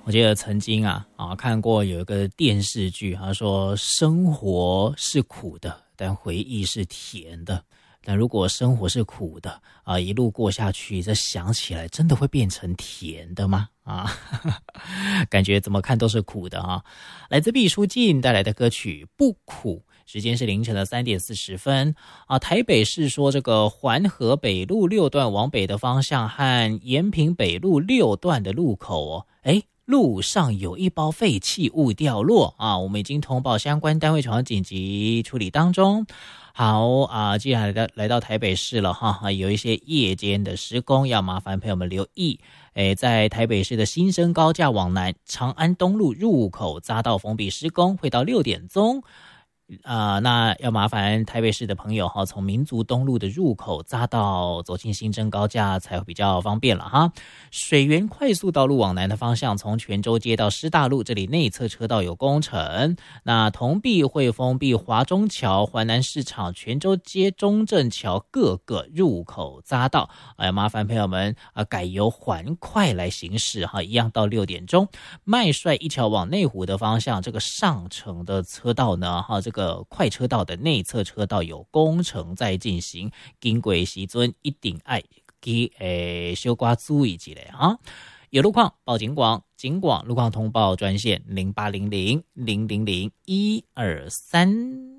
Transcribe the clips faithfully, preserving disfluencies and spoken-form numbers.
我记得曾经啊啊看过有一个电视剧，他说生活是苦的，但回忆是甜的。但如果生活是苦的啊，一路过下去，这想起来真的会变成甜的吗？啊，感觉怎么看都是苦的啊。来自毕书尽带来的歌曲《不苦》。时间是凌晨的三点四十分啊。台北市说这个环河北路六段往北的方向和延平北路六段的路口哦，哎，路上有一包废弃物掉落啊，我们已经通报相关单位朝紧急处理当中。好啊，既然来到来到台北市了哈，有一些夜间的施工，要麻烦朋友们留意。诶，在台北市的新生高架往南长安东路入口匝道封闭施工，会到六点钟。啊、呃，那要麻烦台北市的朋友哈，从民族东路的入口匝道走进新生高架才会比较方便了哈。水源快速道路往南的方向，从泉州街到师大路，这里内侧车道有工程。那同碧会封闭华中桥、环南市场、泉州街、中正桥各个入口匝道，哎，麻烦朋友们啊，改由环快来行驶哈，一样到六点钟。麦帅一桥往内湖的方向，这个上城的车道呢，哈，这个。个快车道的内侧车道有工程在进行，经过时阵一定要给诶小可注意一下啊。有路况报警广，警广路况通报专线零八零零零零零一二三。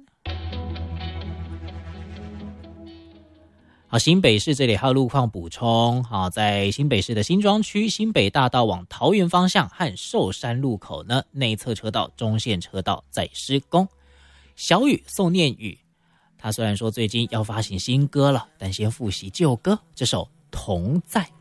好，新北市这里还有路况补充。好，在新北市的新庄区新北大道往桃园方向和寿山路口呢，内侧车道中线车道在施工。小雨宋念宇，他虽然说最近要发行新歌了，但先复习旧歌，这首《同在》。